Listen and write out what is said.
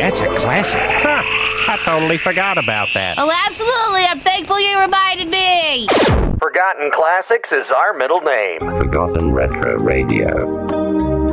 That's a classic. Huh. I totally forgot about that. Oh, absolutely. I'm thankful you reminded me. Forgotten Classics is our middle name. Forgotten Retro Radio.